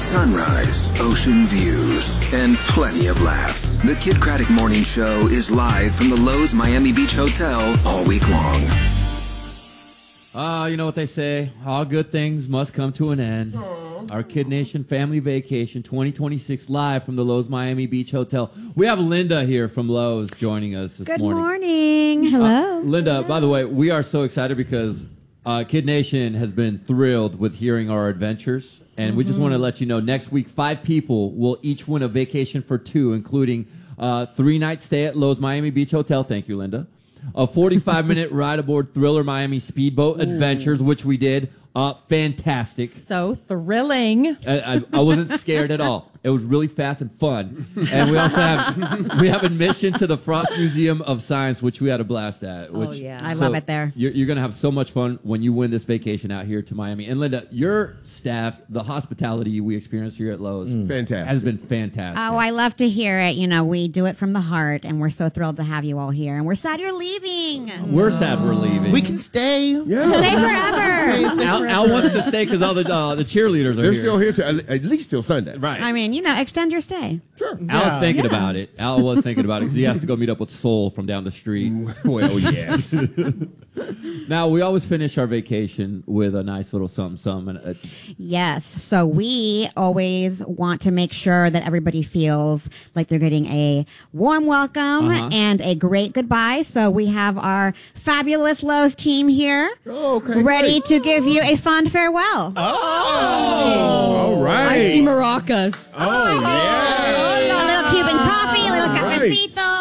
Sunrise, ocean views, and plenty of laughs. The Kid Craddock Morning Show is live from the Lowe's Miami Beach Hotel all week long. You know what they say, all good things must come to an end. Our Kid Nation Family Vacation 2026 live from the Lowe's Miami Beach Hotel. We have Linda here from Lowe's joining us this morning. Good morning. Hello. Linda, by the way, we are so excited because Kid Nation has been thrilled with hearing our adventures. And we just want to let you know, next week, 5 people will each win a vacation for 2, including 3-night stay at Lowe's Miami Beach Hotel. Thank you, Linda. A 45-minute ride aboard Thriller Miami Speedboat Adventures, which we did. Fantastic. So thrilling. I wasn't scared at all. It was really fast and fun. And we also have admission to the Frost Museum of Science, which we had a blast at. Which, I love it there. You're going to have so much fun when you win this vacation out here to Miami. And Linda, your staff, the hospitality we experience here at Lowe's has been fantastic. Oh, I love to hear it. You know, we do it from the heart, and we're so thrilled to have you all here. And we're sad you're leaving. We're sad we're leaving. We can stay. Yeah. Stay forever. Al wants to stay because all the cheerleaders are They're here. still here at least till Sunday. Right. I mean, you know, extend your stay. Sure. Al was thinking about it. Al was thinking about it because he has to go meet up with Soul from down the street. Well, yes. Now, we always finish our vacation with a nice little something. Yes. So we always want to make sure that everybody feels like they're getting a warm welcome and a great goodbye. So we have our fabulous Lowe's team here ready to give you a fond farewell. All right. I see maracas. Oh, yeah. A little Cuban coffee, a little cafecito.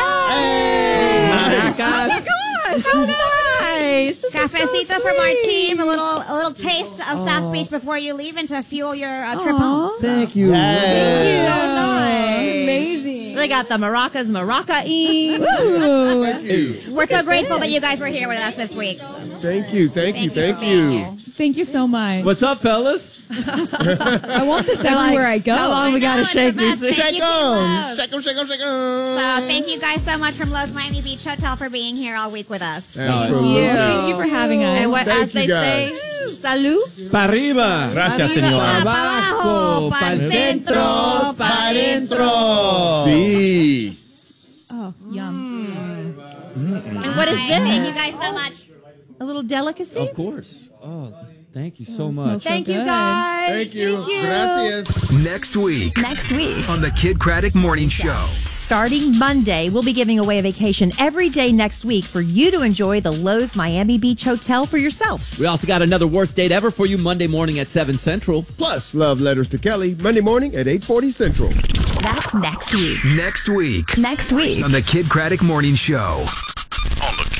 Yes. Oh my God. How nice. Cafecito from our team, a little taste of South Beach before you leave and to fuel your trip home. Thank you. So nice. Amazing. They got the maracas, maraca-ing. We're so grateful that you guys were here with us this week. Thank you. Thank you for being here. Thank you so much. What's up, fellas? I want this everywhere I go. How long we got to shake these things? Shake them. Shake them. So thank you guys so much from Lowe's Miami Beach Hotel for being here all week with us. Absolutely. Thank you for having us. And what, Thank as they you, guys. say, salud. Pa' arriba. Gracias, señora. Abajo, pa'l centro, Pa' adentro. Sí. Oh, yum. And what is Thank you this? guys so much. A little delicacy? Of course. Oh, thank you so much. Thank you, good. guys. Thank you. Gracias. Next week Next week. on the Kid Craddock Morning Show. Starting Monday, we'll be giving away a vacation every day next week for you to enjoy the Lowe's Miami Beach Hotel for yourself. We also got another worst date ever for you Monday morning at 7 Central. Plus, Love Letters to Kelly, Monday morning at 8:40 Central. That's next week. Next week Next week. on the Kid Craddock Morning Show.